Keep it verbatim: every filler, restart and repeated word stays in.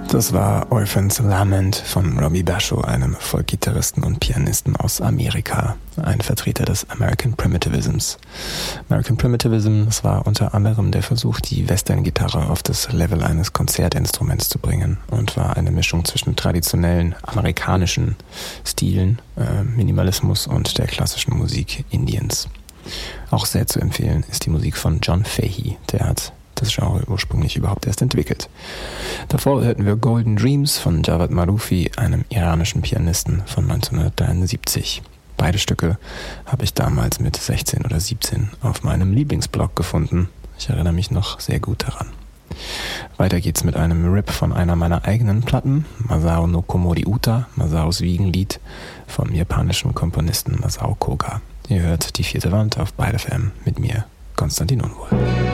Das war Orphan's Lament von Robbie Basho, einem Folkgitarristen und Pianisten aus Amerika, ein Vertreter des American Primitivisms. American Primitivism, das war unter anderem der Versuch, die Western-Gitarre auf das Level eines Konzertinstruments zu bringen und war eine Mischung zwischen traditionellen amerikanischen Stilen, äh, Minimalismus und der klassischen Musik Indiens. Auch sehr zu empfehlen ist die Musik von John Fahey, der hat das Genre ursprünglich überhaupt erst entwickelt. Davor hörten wir Golden Dreams von Javad Marufi, einem iranischen Pianisten von neunzehnhundertdreiundsiebzig. Beide Stücke habe ich damals mit sechzehn oder siebzehn auf meinem Lieblingsblog gefunden. Ich erinnere mich noch sehr gut daran. Weiter geht's mit einem Rip von einer meiner eigenen Platten, Masao no Komori Uta, Masaos Wiegenlied, vom japanischen Komponisten Masao Koga. Ihr hört die vierte Wand auf Byte F M mit mir, Konstantin Unwohl.